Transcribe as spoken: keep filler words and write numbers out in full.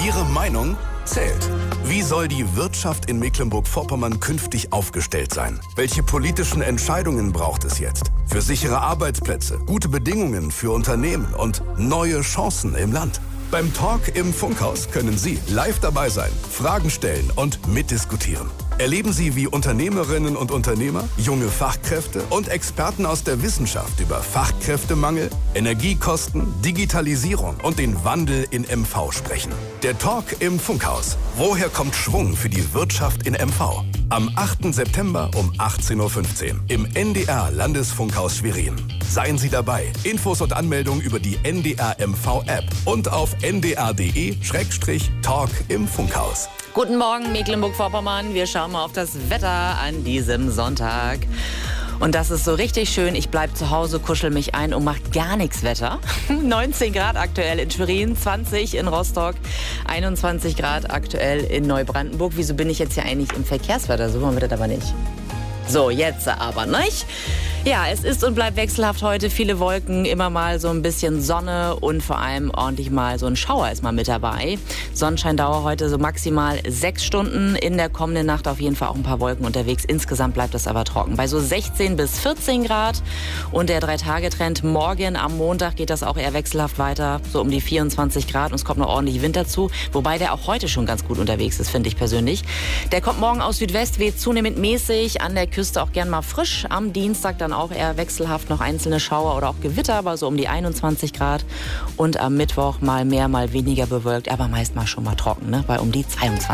Ihre Meinung zählt. Wie soll die Wirtschaft in Mecklenburg-Vorpommern künftig aufgestellt sein? Welche politischen Entscheidungen braucht es jetzt? Für sichere Arbeitsplätze, gute Bedingungen für Unternehmen und neue Chancen im Land. Beim Talk im Funkhaus können Sie live dabei sein, Fragen stellen und mitdiskutieren. Erleben Sie, wie Unternehmerinnen und Unternehmer, junge Fachkräfte und Experten aus der Wissenschaft über Fachkräftemangel, Energiekosten, Digitalisierung und den Wandel in M V sprechen. Der Talk im Funkhaus. Woher kommt Schwung für die Wirtschaft in M V? Am achten September um achtzehn Uhr fünfzehn im N D R Landesfunkhaus Schwerin. Seien Sie dabei. Infos und Anmeldungen über die N D R M V App und auf n d r punkt d e Schrägstrich Talk im Funkhaus. Guten Morgen, Mecklenburg-Vorpommern. Wir schauen mal auf das Wetter an diesem Sonntag. Und das ist so richtig schön. Ich bleibe zu Hause, kuschel mich ein und macht gar nichts Wetter. neunzehn Grad aktuell in Schwerin, zwanzig in Rostock, einundzwanzig Grad aktuell in Neubrandenburg. Wieso bin ich jetzt hier eigentlich im Verkehrswetter? So wollen wir das aber nicht. So, jetzt aber nicht. Ja, es ist und bleibt wechselhaft heute. Viele Wolken, immer mal so ein bisschen Sonne und vor allem ordentlich mal so ein Schauer ist mal mit dabei. Sonnenscheindauer heute so maximal sechs Stunden. In der kommenden Nacht auf jeden Fall auch ein paar Wolken unterwegs. Insgesamt bleibt es aber trocken. Bei so sechzehn bis vierzehn Grad. Und der Drei-Tage-Trend morgen am Montag geht das auch eher wechselhaft weiter. So um die vierundzwanzig Grad und es kommt noch ordentlich Wind dazu. Wobei der auch heute schon ganz gut unterwegs ist, finde ich persönlich. Der kommt morgen aus Südwest, weht zunehmend mäßig. An der Küste auch gern mal frisch. Am Dienstag dann auch eher wechselhaft noch einzelne Schauer oder auch Gewitter, aber so um die einundzwanzig Grad. Und am Mittwoch mal mehr, mal weniger bewölkt, aber meist mal schon mal trocken, ne? Bei um die zweiundzwanzig.